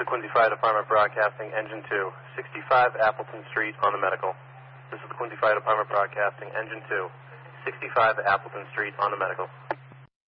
Quincy Fire Department Broadcasting, Engine 2, 65 Appleton Street on the medical. This is the Quincy Fire Department Broadcasting, Engine 2, 65 Appleton Street on the medical.